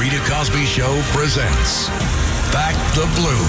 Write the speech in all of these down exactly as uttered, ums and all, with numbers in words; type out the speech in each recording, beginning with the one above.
Rita Cosby Show presents Back the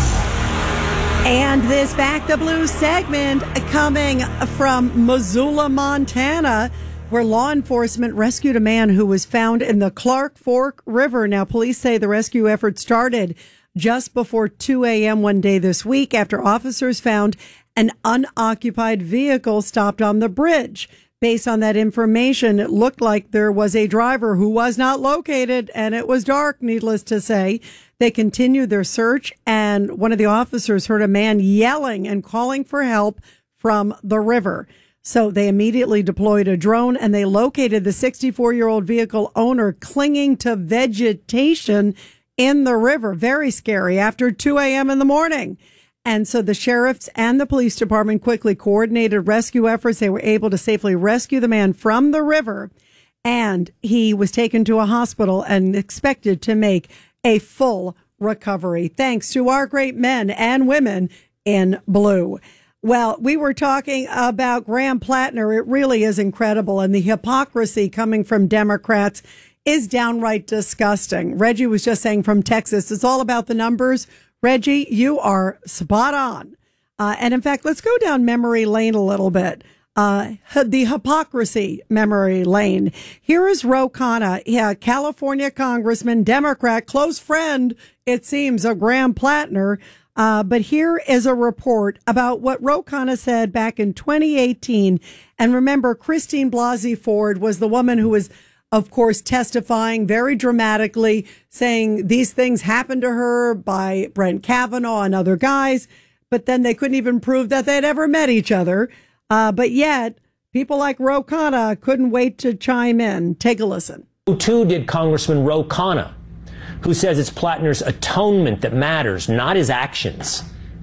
Blue. And this Back the Blue segment coming from Missoula, Montana, where law enforcement rescued a man who was found in the Clark Fork River. Now, police say the rescue effort started just before two a.m. one day this week after officers found an unoccupied vehicle stopped on the bridge. Based on that information, it looked like there was a driver who was not located, and it was dark, needless to say. They continued their search, and one of the officers heard a man yelling and calling for help from the river. So they immediately deployed a drone, and they located the sixty-four-year-old vehicle owner clinging to vegetation in the river. Very scary after two a.m. in the morning. And so the sheriffs and the police department quickly coordinated rescue efforts. They were able to safely rescue the man from the river, and he was taken to a hospital and expected to make a full recovery. Thanks to our great men and women in blue. Well, we were talking about Graham Plattner. It really is incredible. And the hypocrisy coming from Democrats is downright disgusting. Reggie was just saying from Texas, it's all about the numbers. Reggie, you are spot on. Uh, and in fact, let's go down memory lane a little bit. Uh, the hypocrisy memory lane. Here is Ro Khanna, yeah, California congressman, Democrat, close friend, it seems, of Graham Plattner. Uh, but here is a report about what Ro Khanna said back in twenty eighteen. And remember, Christine Blasey Ford was the woman who was, of course, testifying very dramatically, saying these things happened to her by Brett Kavanaugh and other guys, but then they couldn't even prove that they'd ever met each other. Uh, but yet, people like Ro Khanna couldn't wait to chime in. Take a listen. Who too did Congressman Ro Khanna, who says it's Plattner's atonement that matters, not his actions.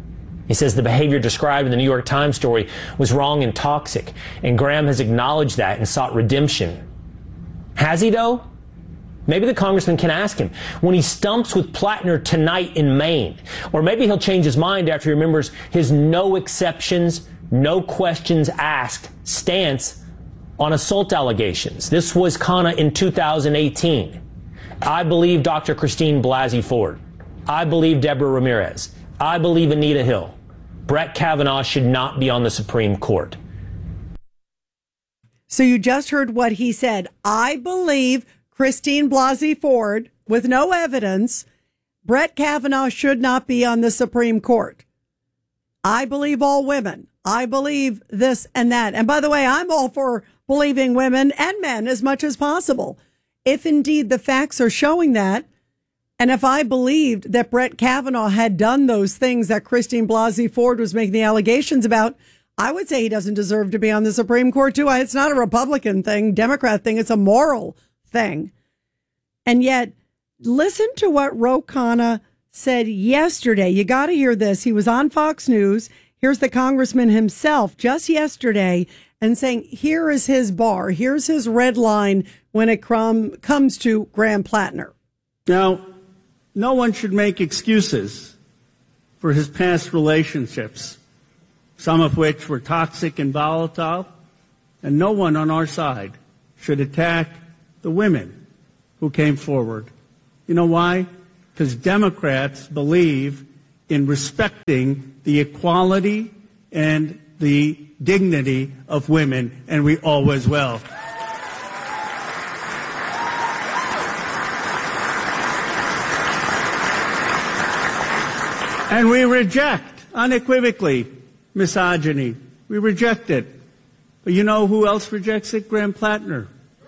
He says the behavior described in the New York Times story was wrong and toxic, and Graham has acknowledged that and sought redemption. Has he, though? Maybe the congressman can ask him when he stumps with Plattner tonight in Maine. Or maybe he'll change his mind after he remembers his no exceptions, no questions asked stance on assault allegations. This was Khanna in two thousand eighteen. I believe Doctor Christine Blasey Ford. I believe Deborah Ramirez. I believe Anita Hill. Brett Kavanaugh should not be on the Supreme Court. So you just heard what he said. I believe Christine Blasey Ford, with no evidence, Brett Kavanaugh should not be on the Supreme Court. I believe all women. I believe this and that. And by the way, I'm all for believing women and men as much as possible. If indeed the facts are showing that, and if I believed that Brett Kavanaugh had done those things that Christine Blasey Ford was making the allegations about, I would say he doesn't deserve to be on the Supreme Court, too. It's not a Republican thing, Democrat thing. It's a moral thing. And yet, listen to what Ro Khanna said yesterday. You got to hear this. He was on Fox News. Here's the congressman himself just yesterday and saying, here is his bar. Here's his red line when it com- comes to Graham Plattner. Now, no one should make excuses for his past relationships, some of which were toxic and volatile, and no one on our side should attack the women who came forward. You know why? Because Democrats believe in respecting the equality and the dignity of women, and we always will. And we reject, unequivocally, misogyny. We reject it. But you know who else rejects it? Graham Plattner.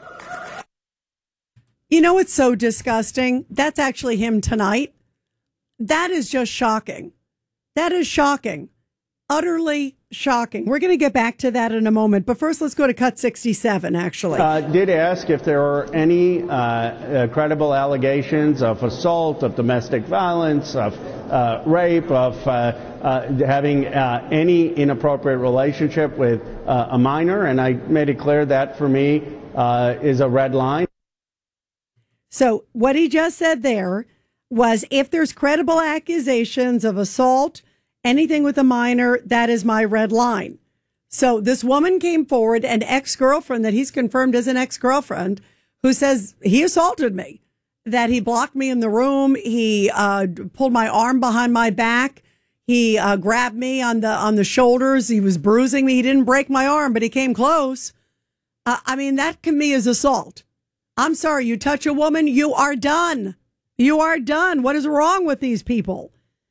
You know what's so disgusting? That's actually him tonight. That is just shocking. That is shocking. Utterly shocking. We're going to get back to that in a moment. But first, let's go to cut sixty-seven, actually. Uh, did ask if there are any uh, uh, credible allegations of assault, of domestic violence, of uh, rape, of uh, uh, having uh, any inappropriate relationship with uh, a minor. And I made it clear that, for me, uh, is a red line. So what he just said there was, if there's credible accusations of assault, anything with a minor, that is my red line. So this woman came forward, an ex-girlfriend that he's confirmed as an ex-girlfriend, who says he assaulted me. that he blocked me in the room. He uh, pulled my arm behind my back. He uh, grabbed me on the on the shoulders. He was bruising me. He didn't break my arm, but he came close. Uh, I mean, that to me is assault. I'm sorry. You touch a woman, you are done. You are done. What is wrong with these people?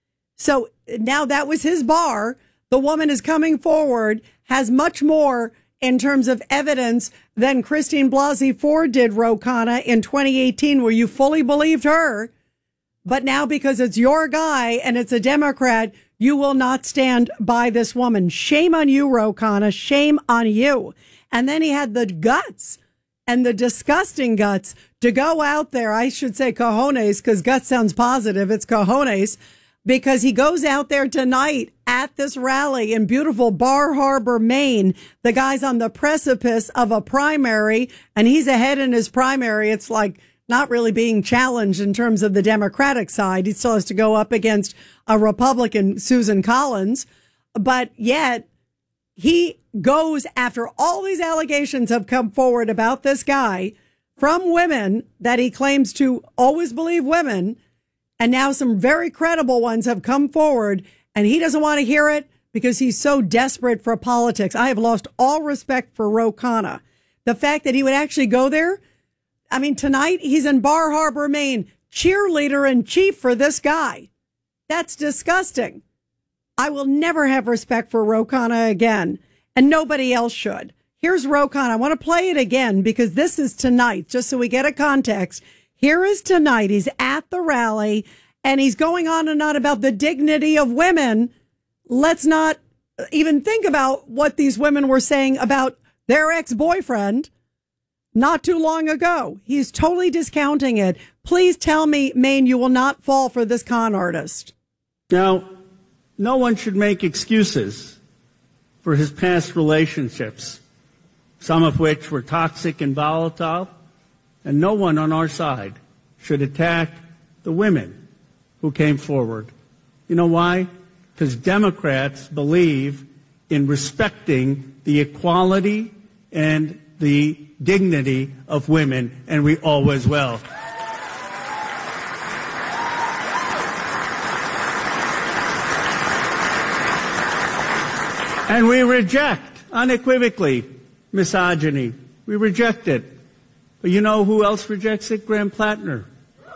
So now that was his bar. The woman is coming forward, has much more in terms of evidence than Christine Blasey Ford did, Ro Khanna, in twenty eighteen, where you fully believed her. But now, because it's your guy and it's a Democrat, you will not stand by this woman. Shame on you, Ro Khanna. Shame on you. And then he had the guts and the disgusting guts to go out there. I should say cojones, because guts sounds positive. It's cojones, because he goes out there tonight at this rally in beautiful Bar Harbor, Maine. The guy's on the precipice of a primary, and he's ahead in his primary. It's like not really being challenged in terms of the Democratic side. He still has to go up against a Republican, Susan Collins. But yet he goes after all these allegations have come forward about this guy from women that he claims to always believe women. And now some very credible ones have come forward, and he doesn't want to hear it because he's so desperate for politics. I have lost all respect for Ro Khanna. The fact that he would actually go there. I mean, tonight he's in Bar Harbor, Maine, cheerleader in chief for this guy. That's disgusting. I will never have respect for Ro Khanna again, and nobody else should. Here's Ro Khanna. I want to play it again because this is tonight, just so we get a context. Here is tonight. He's at the rally, and he's going on and on about the dignity of women. Let's not even think about what these women were saying about their ex-boyfriend not too long ago. He's totally discounting it. Please tell me, Maine, you will not fall for this con artist. Now, no one should make excuses for his past relationships, some of which were toxic and volatile, and no one on our side should attack the women who came forward. You know why? Because Democrats believe in respecting the equality and the dignity of women, and we always will. And we reject, unequivocally, misogyny. We reject it. But you know who else rejects it? Graham Plattner.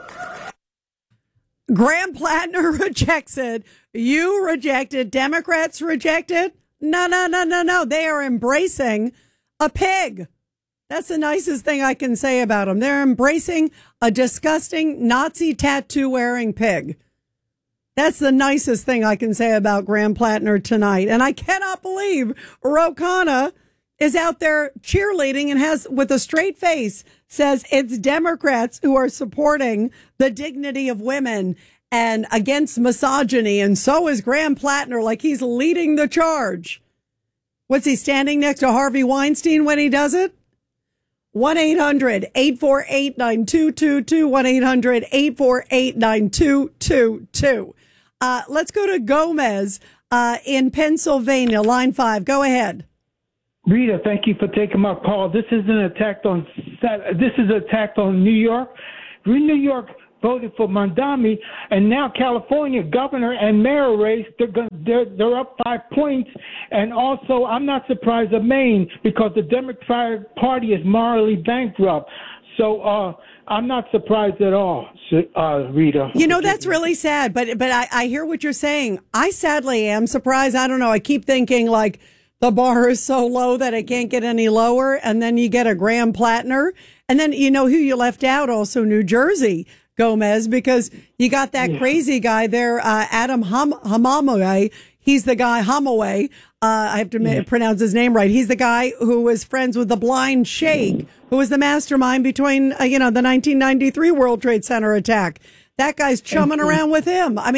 Graham Plattner rejects it. You reject it. Democrats reject it. No, no, no, no, no. They are embracing a pig. That's the nicest thing I can say about them. They're embracing a disgusting Nazi tattoo-wearing pig. That's the nicest thing I can say about Graham Plattner tonight. And I cannot believe Ro Khanna is out there cheerleading and has, with a straight face, says it's Democrats who are supporting the dignity of women and against misogyny. And so is Graham Plattner, like he's leading the charge. What's he, standing next to Harvey Weinstein when he does it? one eight hundred eight four eight nine two two two, one eight hundred eight four eight nine two two two. Uh, let's go to Gomez uh, in Pennsylvania, line five. Go ahead. Rita, thank you for taking my call. This is an attack on this is an attack on New York. New York voted for Mondami, and now California governor and mayor race, they're, they're, they're up five points. And also, I'm not surprised of Maine because the Democratic Party is morally bankrupt. So uh, I'm not surprised at all, uh, Rita. You know, that's really sad, but but I, I hear what you're saying. I sadly am surprised. I don't know. I keep thinking like the bar is so low that it can't get any lower. And then you get a Graham Plattner. And then, you know, who you left out also, New Jersey, Gomez, because you got that yeah. crazy guy there, uh, Adam Ham- Hamaway. He's the guy, Hamaway. Uh, I have to yeah. pronounce his name right. He's the guy who was friends with the blind sheikh, who was the mastermind between, uh, you know, the nineteen ninety-three World Trade Center attack. That guy's chumming around with him. I mean,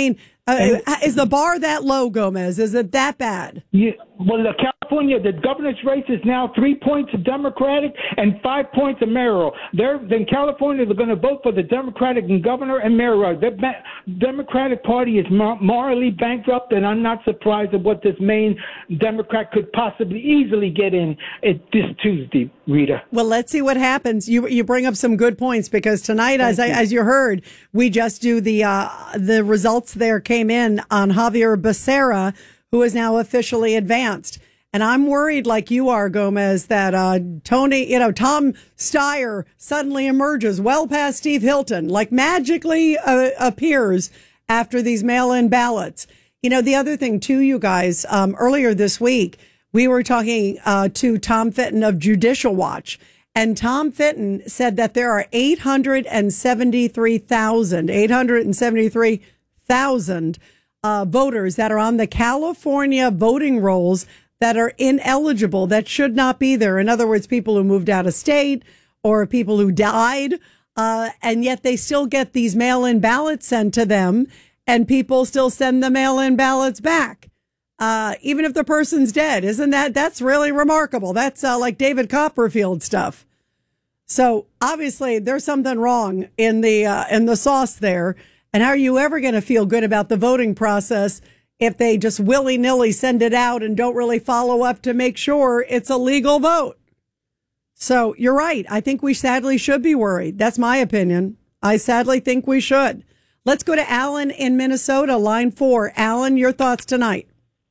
Uh, is the bar that low, Gomez? Is it that bad? Yeah, well, the California, the governor's race is now three points Democratic and five points of mayoral. They're in California. They're going to vote for the Democratic and governor and mayoral. The ba- Democratic Party is mor- morally bankrupt, and I'm not surprised at what this Maine Democrat could possibly easily get in it this Tuesday, Rita. Well, let's see what happens. You you bring up some good points because tonight, as I, as you heard, we just do the uh, the results there came in on Javier Becerra, who is now officially advanced. And I'm worried, like you are, Gomez, that uh, Tony, you know, Tom Steyer suddenly emerges well past Steve Hilton, like magically uh, appears after these mail-in ballots. You know, the other thing, too, you guys, um, earlier this week, we were talking uh, to Tom Fitton of Judicial Watch. And Tom Fitton said that there are eight hundred seventy-three thousand, eight hundred seventy-three thousand uh, voters that are on the California voting rolls that are ineligible, that should not be there. In other words, people who moved out of state or people who died, uh, and yet they still get these mail-in ballots sent to them, and people still send the mail-in ballots back, uh, even if the person's dead. Isn't that, that's really remarkable. That's uh, like David Copperfield stuff. So obviously there's something wrong in the, uh, in the sauce there. And how are you ever going to feel good about the voting process if they just willy-nilly send it out and don't really follow up to make sure it's a legal vote? So you're right. I think we sadly should be worried. That's my opinion. I sadly think we should. Let's go to Alan in Minnesota, line four. Alan, your thoughts tonight.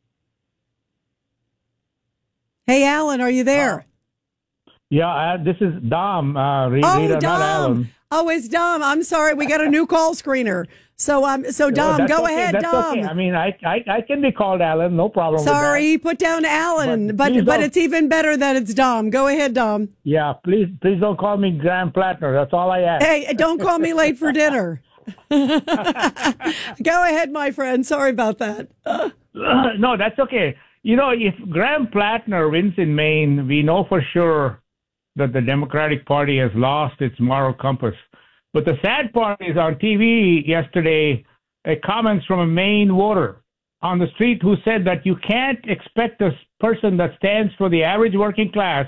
Hey, Alan, are you there? Uh, yeah, uh, this is Dom. Uh, Rita, oh, Rita, Dom. Not Alan. Oh, it's Dom. I'm sorry. We got a new call screener. So, um, so Dom, no, go okay. ahead, that's Dom. Okay. I mean, I, I, I can be called Alan. No problem. Sorry, with that. put down Alan, but but, but it's even better that it's Dom. Go ahead, Dom. Yeah, please, please don't call me Graham Plattner. That's all I ask. Hey, don't call me late for dinner. Go ahead, my friend. Sorry about that. No, that's okay. You know, if Graham Plattner wins in Maine, we know for sure that the Democratic Party has lost its moral compass. But the sad part is on T V yesterday, a comments from a Maine voter on the street who said that you can't expect a person that stands for the average working class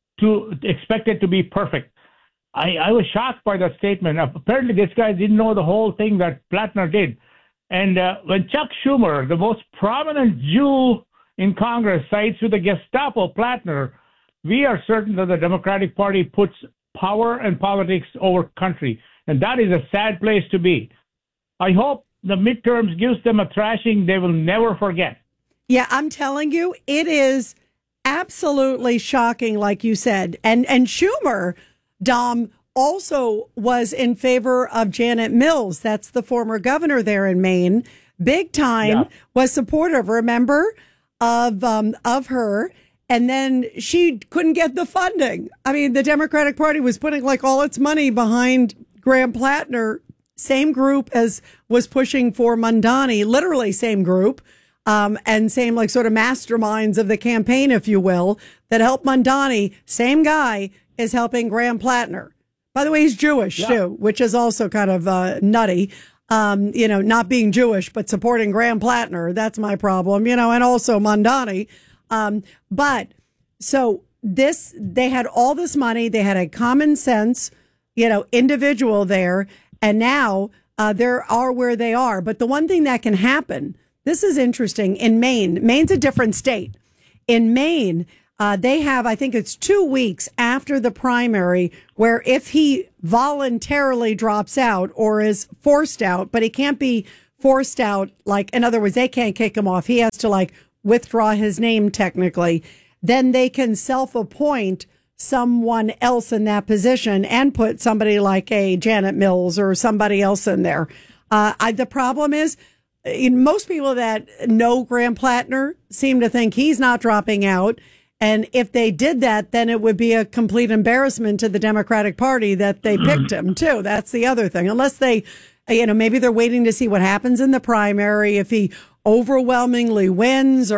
to expect it to be perfect. I, I was shocked by that statement. Apparently, this guy didn't know the whole thing that Plattner did. And uh, when Chuck Schumer, the most prominent Jew in Congress, sides with the Gestapo Plattner, we are certain that the Democratic Party puts power and politics over country. And that is a sad place to be. I hope the midterms gives them a thrashing they will never forget. Yeah, I'm telling you, it is absolutely shocking, like you said. And and Schumer, Dom, also was in favor of Janet Mills. That's the former governor there in Maine. Big time, yeah. Was supportive, remember, of um, of her. And then she couldn't get the funding. I mean, the Democratic Party was putting like all its money behind Graham Plattner, same group as was pushing for Mamdani, literally same group, um, and same like sort of masterminds of the campaign, if you will, that helped Mamdani. Same guy is helping Graham Plattner. By the way, he's Jewish yeah. too, which is also kind of uh, nutty. Um, you know, not being Jewish, but supporting Graham Plattner. That's my problem, you know, and also Mamdani. Um, but so this, they had all this money. They had a common sense, you know, individual there. And now, uh, they are where they are. But the one thing that can happen, this is interesting in Maine. Maine's a different state. In Maine, uh, they have, I think it's two weeks after the primary where if he voluntarily drops out or is forced out, but he can't be forced out, like, in other words, they can't kick him off. He has to like, withdraw his name technically, then they can self-appoint someone else in that position and put somebody like a Janet Mills or somebody else in there. Uh, I, the problem is in most people that know Graham Plattner seem to think he's not dropping out. And if they did that, then it would be a complete embarrassment to the Democratic Party that they picked him too. That's the other thing. Unless they, you know, maybe they're waiting to see what happens in the primary. If he overwhelmingly wins or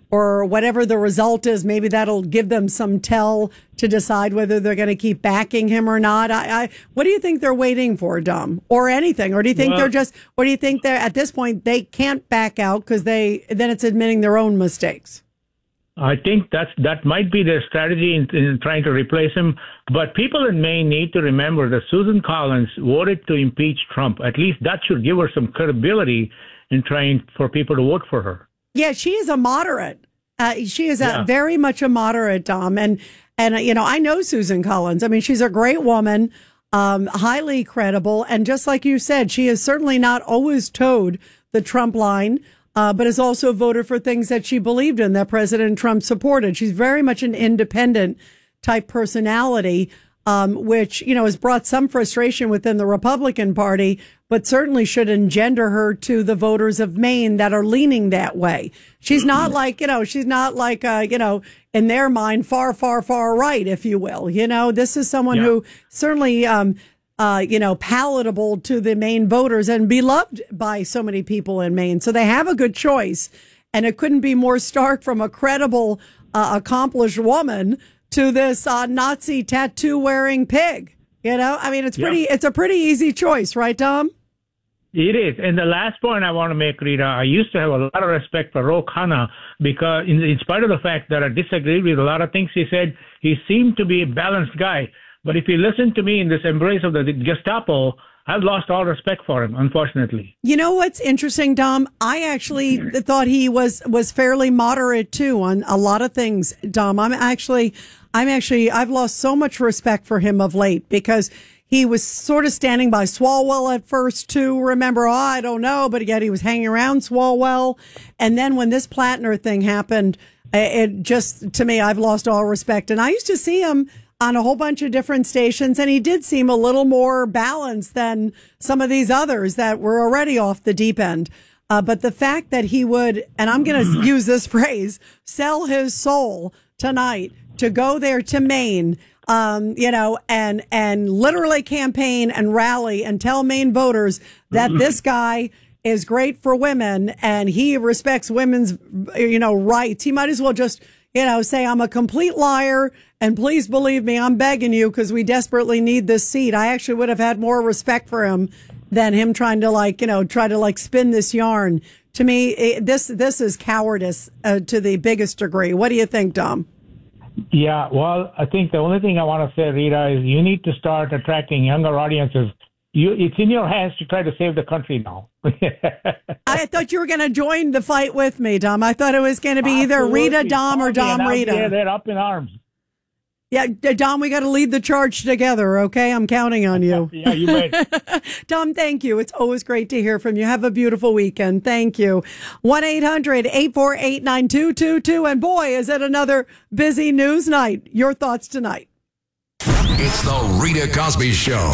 or whatever the result is, maybe that'll give them some tell to decide whether they're going to keep backing him or not. I, I, what do you think they're waiting for, Dom, or anything? Or do you think well, they're just, or do you think they're at this point they can't back out because they then it's admitting their own mistakes? I think that's that might be their strategy in, in trying to replace him. But people in Maine need to remember that Susan Collins voted to impeach Trump. At least that should give her some credibility in trying for people to vote for her. Yeah, she is a moderate. Uh, she is a, yeah. very much a moderate, Dom. And, and uh, you know, I know Susan Collins. I mean, she's a great woman, um, highly credible. And just like you said, she has certainly not always towed the Trump line, uh, but has also voted for things that she believed in, that President Trump supported. She's very much an independent type personality, um, which, you know, has brought some frustration within the Republican Party, but certainly should engender her to the voters of Maine that are leaning that way. She's not like, you know, she's not like, uh, you know, in their mind, far, far, far right, if you will. You know, this is someone yeah. who certainly, um, uh, you know, palatable to the Maine voters and beloved by so many people in Maine. So they have a good choice. And it couldn't be more stark from a credible, uh, accomplished woman to this uh, Nazi tattoo wearing pig. You know, I mean, it's pretty, yeah. it's a pretty easy choice, right, Tom? It is. And the last point I want to make, Rita, I used to have a lot of respect for Ro Khanna because in, in spite of the fact that I disagreed with a lot of things he said, he seemed to be a balanced guy. But if you listen to me in this embrace of the Gestapo, I've lost all respect for him, unfortunately. You know what's interesting, Dom? I actually thought he was, was fairly moderate too on a lot of things, Dom. I'm actually, I'm actually, I've lost so much respect for him of late because he was sort of standing by Swalwell at first, too. Remember, oh, I don't know, but yet he was hanging around Swalwell. And then when this Plattner thing happened, it just, to me, I've lost all respect. And I used to see him on a whole bunch of different stations, and he did seem a little more balanced than some of these others that were already off the deep end. Uh, but the fact that he would, and I'm going to use this phrase, sell his soul tonight to go there to Maine, Um, you know, and, and literally campaign and rally and tell Maine voters that this guy is great for women and he respects women's, you know, rights. He might as well just, you know, say, I'm a complete liar and please believe me, I'm begging you because we desperately need this seat. I actually would have had more respect for him than him trying to like, you know, try to like spin this yarn. To me, it, this, this is cowardice uh, to the biggest degree. What do you think, Dom? Yeah, well, I think the only thing I want to say, Rita, is you need to start attracting younger audiences. You, it's in your hands to try to save the country now. I thought you were going to join the fight with me, Dom. I thought it was going to be either Rita Dom or Dom Rita. Yeah, they're up in arms. Yeah, Dom, we got to lead the charge together, okay? I'm counting on you. Yeah, you bet. Dom, thank you. It's always great to hear from you. Have a beautiful weekend. Thank you. one eight hundred eight four eight nine two two two. And boy, is it another busy news night. Your thoughts tonight. It's the Rita Cosby Show.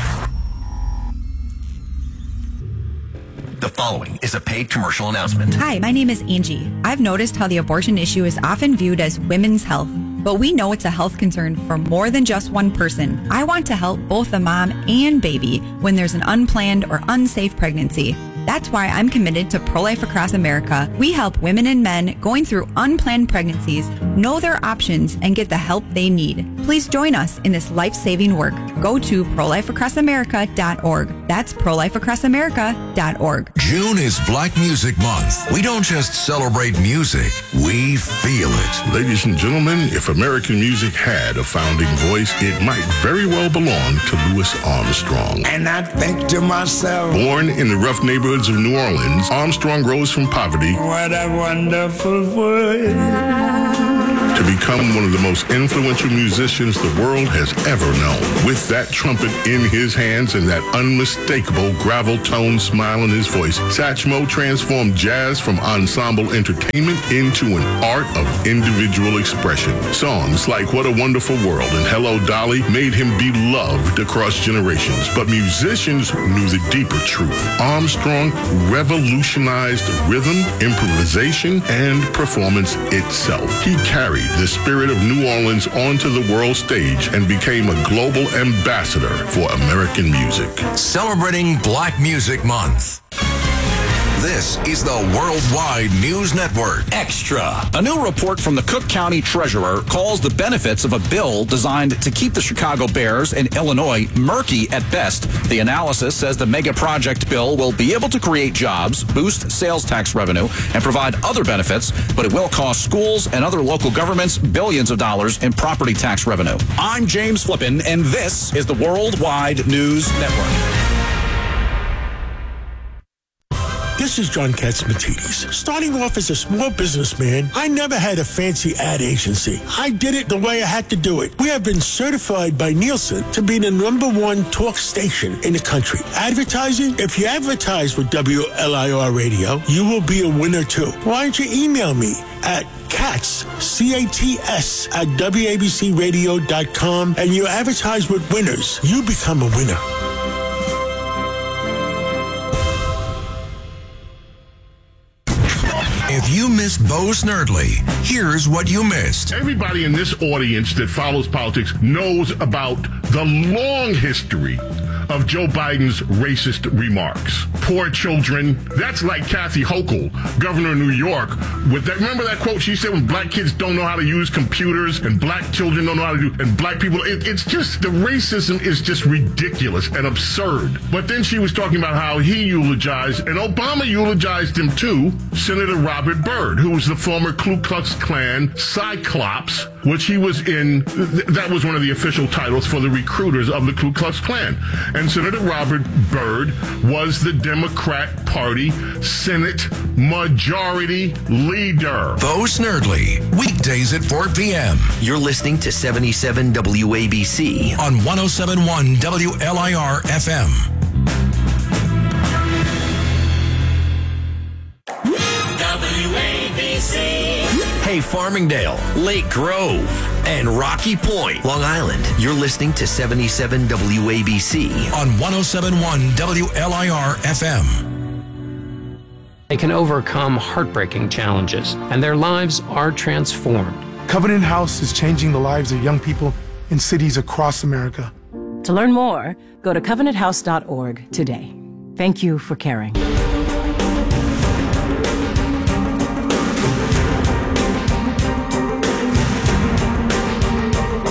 The following is a paid commercial announcement. Hi, my name is Angie. I've noticed how the abortion issue is often viewed as women's health, but we know it's a health concern for more than just one person. I want to help both the mom and baby when there's an unplanned or unsafe pregnancy. That's why I'm committed to Pro-Life Across America. We help women and men going through unplanned pregnancies know their options and get the help they need. Please join us in this life-saving work. Go to pro life across america dot org. That's pro life across america dot org. June is Black Music Month. We don't just celebrate music, we feel it. Ladies and gentlemen, if American music had a founding voice, it might very well belong to Louis Armstrong. And I think to myself, born in the rough neighborhoods of New Orleans, Armstrong rose from poverty. What a wonderful world. To become one of the most influential musicians the world has ever known. With that trumpet in his hands and that unmistakable gravel tone smile in his voice, Satchmo transformed jazz from ensemble entertainment into an art of individual expression. Songs like What a Wonderful World and Hello Dolly made him beloved across generations. But musicians knew the deeper truth. Armstrong revolutionized rhythm, improvisation, and performance itself. He carried the spirit of New Orleans onto the world stage and became a global ambassador for American music. Celebrating Black Music Month. This is the Worldwide News Network. Extra. A new report from the Cook County Treasurer calls the benefits of a bill designed to keep the Chicago Bears and Illinois murky at best. The analysis says the mega project bill will be able to create jobs, boost sales tax revenue, and provide other benefits, but it will cost schools and other local governments billions of dollars in property tax revenue. I'm James Flippin, and this is the Worldwide News Network. This is John Katzmatidis. Starting off as a small businessman, I never had a fancy ad agency. I did it the way I had to do it. We have been certified by Nielsen to be the number one talk station in the country. Advertising? If you advertise with W L I R Radio, you will be a winner too. Why don't you email me at Katz, C A T S, at W A B C radio dot com, and you advertise with winners. You become a winner. If you missed Bo Snerdley, here's what you missed. Everybody in this audience that follows politics knows about the long history of Joe Biden's racist remarks. Poor children. That's like Kathy Hochul, governor of New York, with that. Remember that quote she said when black kids don't know how to use computers and black children don't know how to do, and black people, it, it's just, the racism is just ridiculous and absurd. But then she was talking about how he eulogized, and Obama eulogized him too, Senator Robert Byrd, who was the former Ku Klux Klan Cyclops, which he was in, th- that was one of the official titles for the recruiters of the Ku Klux Klan. And Senator Robert Byrd was the Democrat Party Senate Majority Leader. Bo Snerdley, weekdays at four p.m. You're listening to seventy-seven W A B C on one oh seven point one W L I R F M. W A B C. Hey, Farmingdale, Lake Grove, and Rocky Point, Long Island. You're listening to seventy-seven W A B C on one oh seven point one W L I R F M. They can overcome heartbreaking challenges, and their lives are transformed. Covenant House is changing the lives of young people in cities across America. To learn more, go to covenant house dot org today. Thank you for caring.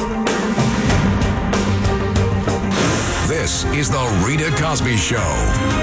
This is the Rita Cosby Show.